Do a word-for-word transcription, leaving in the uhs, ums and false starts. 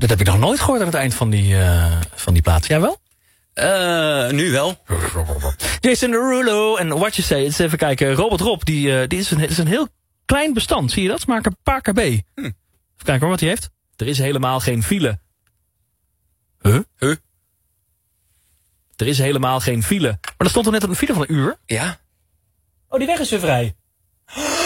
Dat heb ik nog nooit gehoord aan het eind van die, uh, van die plaat. Jij wel? Uh, nu wel. Jason Derulo en What You Say. Eens even kijken. Robert Rob, die, uh, die is, een, is een heel klein bestand. Zie je dat? Ze maken een paar kb. Hm. Even kijken hoor, wat hij heeft. Er is helemaal geen file. Huh? Huh? Er is helemaal geen file. Maar er stond er net een file van een uur. Ja. Oh, die weg is weer vrij.